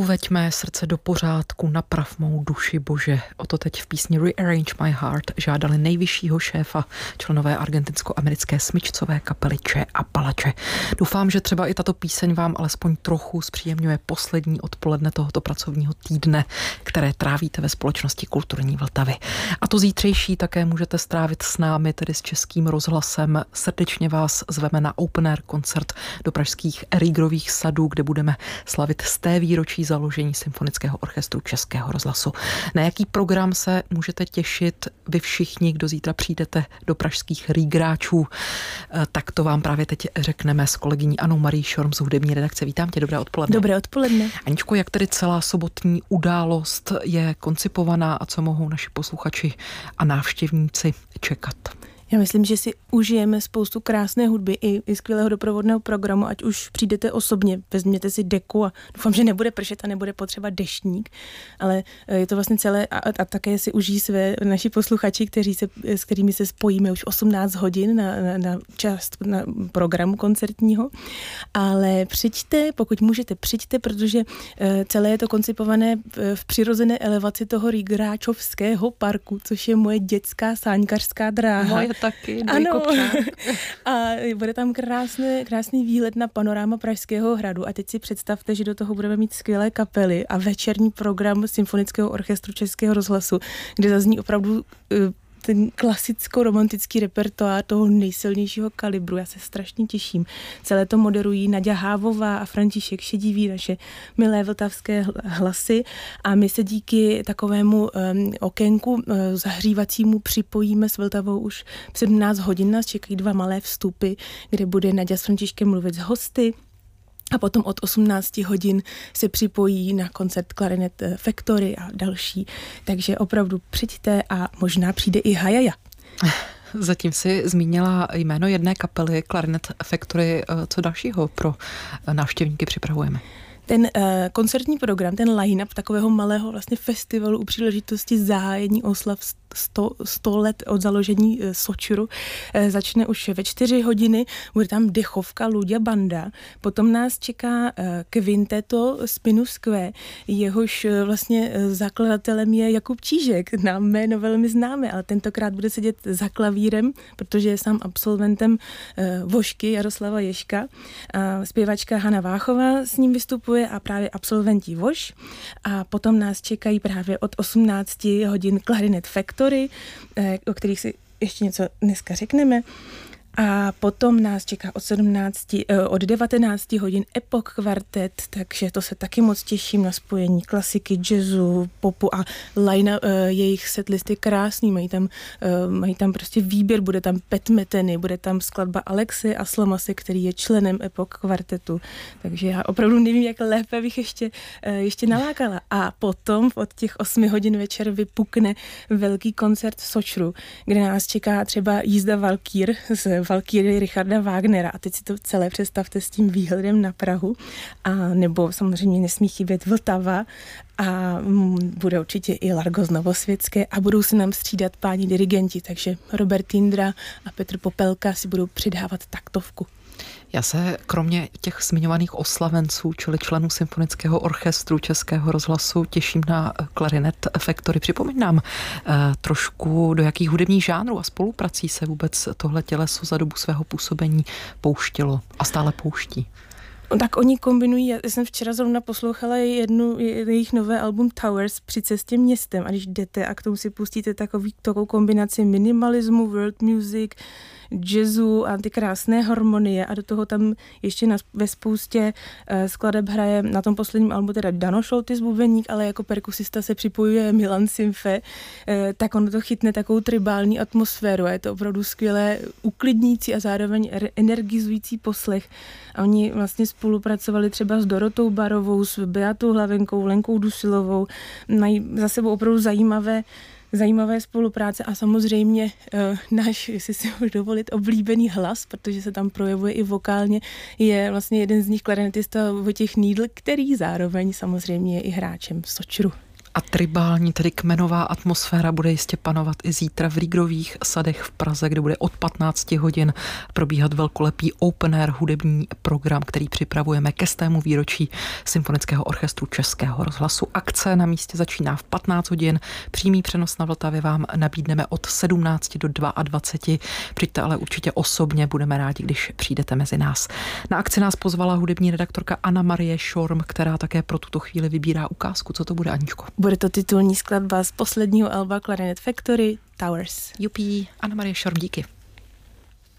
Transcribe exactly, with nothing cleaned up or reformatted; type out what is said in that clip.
Uveď mé srdce do pořádku, naprav mou duši, Bože. O to teď v písni Rearrange My Heart žádali nejvyššího šéfa členové argentinsko-americké smyčcové kapely Che Apalache. Doufám, že třeba i tato píseň vám alespoň trochu zpříjemňuje poslední odpoledne tohoto pracovního týdne, které trávíte ve společnosti Kulturní Vltavy. A to zítřejší také můžete strávit s námi, tedy s Českým rozhlasem. Srdečně vás zveme na open air koncert do pražských Rýgrových sadů, kde budeme slavit sté výročí založení Symfonického orchestru Českého rozhlasu. Na jaký program se můžete těšit vy všichni, kdo zítra přijdete do pražských Rýgráčů, tak to vám právě teď řekneme s kolegyní Anou Marí Šorm z hudební redakce. Vítám tě, dobré odpoledne. Dobré odpoledne. Aničko, jak tedy celá sobotní událost je koncipovaná a co mohou naši posluchači a návštěvníci čekat? Já myslím, že si užijeme spoustu krásné hudby i, i skvělého doprovodného programu, ať už přijdete osobně, vezměte si deku a doufám, že nebude pršet a nebude potřeba deštník, ale je to vlastně celé a, a také si užijí své naši posluchači, kteří se, s kterými se spojíme už osmnáct hodin na, na, na část na programu koncertního, ale přijďte, pokud můžete, přijďte, protože celé je to koncipované v, v přirozené elevaci toho Rýgráčovského parku, což je moje dětská sáňkařská dráha. Moje taky, ano. A bude tam krásný, krásný výhled na panoráma Pražského hradu a teď si představte, že do toho budeme mít skvělé kapely a večerní program Symfonického orchestru Českého rozhlasu, kde zazní opravdu ten klasicko-romantický repertoár toho nejsilnějšího kalibru. Já se strašně těším. Celé to moderují Naďa Hávová a František Šedivý, naše milé vltavské hlasy a my se díky takovému um, okénku uh, zahřívacímu připojíme s Vltavou už v sedmnáct hodin. Nás čekají dva malé vstupy, kde bude Naďa s Františkem mluvit s hosty. A potom od osmnácti hodin se připojí na koncert Clarinet Factory a další. Takže opravdu přijďte a možná přijde i Hajaja. Zatím si zmínila jméno jedné kapely Clarinet Factory. Co dalšího pro návštěvníky připravujeme? Ten uh, koncertní program, ten line-up takového malého vlastně festivalu u příležitosti zahájení oslav sto let od založení uh, Sočuru uh, začne už ve čtyři hodiny, bude tam dechovka Luďa Banda, potom nás čeká uh, kvinteto Spinu Square, jehož uh, vlastně uh, zakladatelem je Jakub Čížek, nám jméno velmi známe, ale tentokrát bude sedět za klavírem, protože je sám absolventem uh, Vošky Jaroslava Ježka a zpěvačka Hana Váchová s ním vystupuje a právě absolventi Voš a potom nás čekají právě od osmnácti hodin Clarinet Factory, o kterých si ještě něco dneska řekneme. A potom nás čeká od sedmnácti, od devatenácti hodin Epoch Quartet, takže to se taky moc těším na spojení klasiky, jazzu, popu a line jejich setlist je krásný, mají tam, mají tam prostě výběr, bude tam Pat Metheny, bude tam skladba Alexe Aslamase, který je členem Epoch Quartetu, takže já opravdu nevím, jak lépe bych ještě, ještě nalákala. A potom od těch osmi hodin večer vypukne velký koncert v Sočru, kde nás čeká třeba jízda Valkýr z Valkýry Richarda Wagnera a teď si to celé představte s tím výhledem na Prahu a nebo samozřejmě nesmí chybět Vltava a bude určitě i Largo z Novosvětské a budou se nám střídat páni dirigenti, takže Robert Jindra a Petr Popelka si budou přidávat taktovku. Já se kromě těch zmiňovaných oslavenců, čili členů Symfonického orchestru Českého rozhlasu, těším na Clarinet Factory. Připomeň nám eh, trošku, do jakých hudebních žánrů a spoluprací se vůbec tohle těleso za dobu svého působení pouštilo a stále pouští. Tak oni kombinují, já jsem včera zrovna poslouchala jednu, jejich nové album Towers při cestě městem a když jdete a k tomu si pustíte takový, takovou kombinaci minimalismu, world music, jazzu a ty krásné harmonie a do toho tam ještě na, ve spoustě uh, skladeb hraje na tom posledním albu teda Dano Šoltys bubeník, ale jako perkusista se připojuje Milan Simfe, uh, tak ono to chytne takovou tribální atmosféru a je to opravdu skvělé, uklidnící a zároveň energizující poslech. A oni vlastně spolupracovali třeba s Dorotou Barovou, s Beatou Hlavenkou, Lenkou Dusilovou, mají za sebou opravdu zajímavé zajímavé spolupráce a samozřejmě uh, náš, jestli si můžu dovolit, oblíbený hlas, protože se tam projevuje i vokálně, je vlastně jeden z nich klarinetista Vojtěch Nídl, který zároveň samozřejmě je i hráčem v Sočru. A tribální, tedy kmenová atmosféra bude jistě panovat i zítra v Rígrových sadech v Praze, kde bude od patnácti hodin probíhat velkolepý open air hudební program, který připravujeme ke stému výročí Symfonického orchestru Českého rozhlasu. Akce na místě začíná v patnáct hodin. Přímý přenos na Vltavě vám nabídneme od sedmnácti do dvaceti dva. Přijďte ale určitě osobně, budeme rádi, když přijdete mezi nás. Na akci nás pozvala hudební redaktorka Anna Marie Šorm, která také pro tuto chvíli vybírá ukázku. Co to bude, Aničko? Bude to titulní skladba z posledního alba Clarinet Factory, Towers. Jupí, Anna Marie Šorm, díky.